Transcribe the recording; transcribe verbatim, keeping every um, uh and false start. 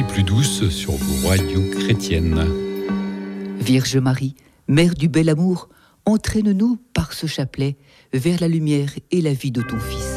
plus douce sur vos radios chrétiennes. Vierge Marie, Mère du bel amour, entraîne-nous par ce chapelet vers la lumière et la vie de ton Fils.